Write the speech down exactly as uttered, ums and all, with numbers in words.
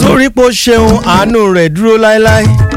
torí pé ó ṣeun àánú rẹ̀ dúró láéláé.